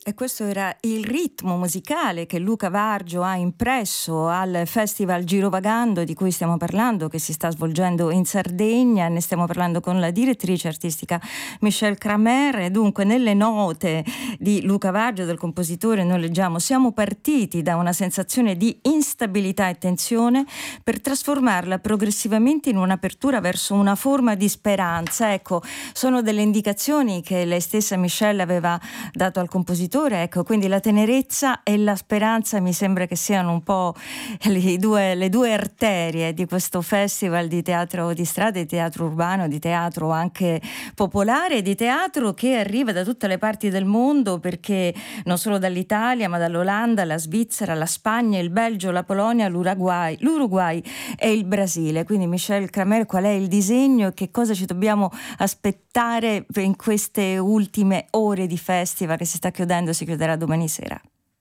E questo era il ritmo musicale che Luca Vargio ha impresso al Festival Girovagando di cui stiamo parlando, che si sta svolgendo in Sardegna. Ne stiamo parlando con la direttrice artistica Michelle Kramer. E dunque nelle note di Luca Vargio, del compositore, noi leggiamo: siamo partiti da una sensazione di instabilità e tensione per trasformarla progressivamente in un'apertura verso una forma di speranza. Ecco, sono delle indicazioni che lei stessa, Michelle, aveva dato al compositore. Ecco, quindi la tenerezza e la speranza mi sembra che siano un po' le due arterie di questo festival di teatro di strada, di teatro urbano, di teatro anche popolare, di teatro che arriva da tutte le parti del mondo, perché non solo dall'Italia ma dall'Olanda, la Svizzera, la Spagna, il Belgio, la Polonia, l'Uruguay e il Brasile. Quindi Michelle Kramer, qual è il disegno e che cosa ci dobbiamo aspettare in queste ultime ore di festival che si sta chiudendo? Si chiuderà domani sera.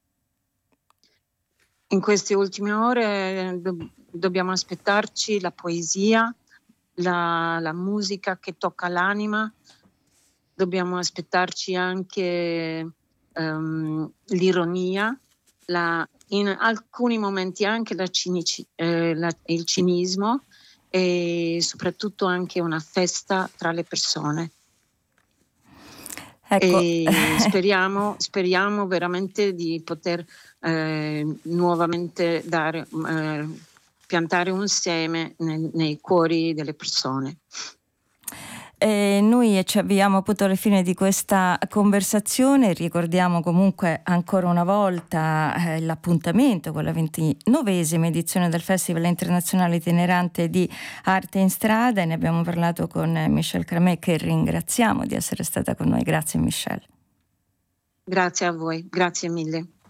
In queste ultime ore dobbiamo aspettarci la poesia, la musica che tocca l'anima, dobbiamo aspettarci anche l'ironia, in alcuni momenti anche il cinismo e soprattutto anche una festa tra le persone. Ecco. E speriamo veramente di poter nuovamente piantare un seme nei cuori delle persone. Noi ci avviamo appunto alla fine di questa conversazione. Ricordiamo comunque ancora una volta l'appuntamento con la 29esima edizione del Festival Internazionale Itinerante di Arte in Strada, e ne abbiamo parlato con Michelle Kramer, che ringraziamo di essere stata con noi. Grazie Michelle. Grazie a voi, grazie mille.